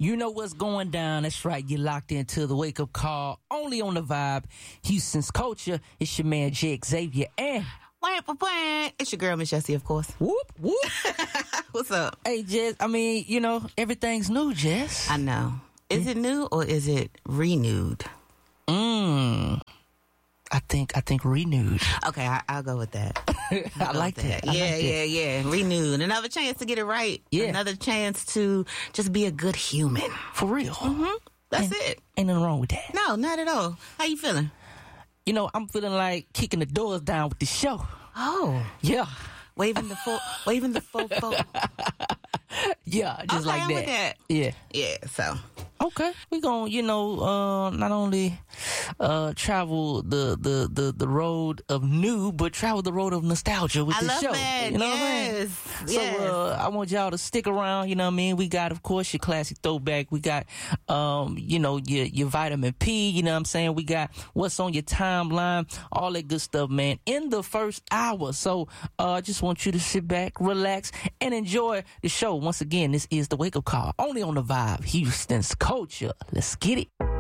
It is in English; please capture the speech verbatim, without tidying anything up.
You know what's going down. That's right. You're locked into the Wake Up Call. Only on the Vibe. Houston's culture. It's your man, Jake Xavier. And... It's your girl, Miss Jessie, of course. Whoop, whoop. What's up? Hey, Jess. I mean, you know, everything's new, Jess. I know. Is it new or is it renewed? Mmm. I think I think renewed. Okay, I, I'll go with that. I like that. that. I Yeah, like yeah, that. yeah. Renewed. Another chance to get it right. Yeah. Another chance to just be a good human. For real. Mm-hmm. That's ain't, it. Ain't nothing wrong with that. No, not at all. How you feeling? You know, I'm feeling like kicking the doors down with the show. Oh. Yeah. Waving the full, waving the full, full. Yeah, just okay, like I'm that. with that. Yeah. Yeah, so. Okay, we gonna, you know, uh, not only uh, travel the, the, the, the road of new, but travel the road of nostalgia with I the love show. it. You know yes. what I mean? Yes. So uh, I want y'all to stick around. You know what I mean? We got, of course, your classic throwback. We got, um, you know, your your vitamin P. You know what I'm saying? We got what's on your timeline, all that good stuff, man. In the first hour, so uh, I just want you to sit back, relax, and enjoy the show. Once again, this is the Wake Up Call, only on the Vibe, Houston's culture. Let's get it.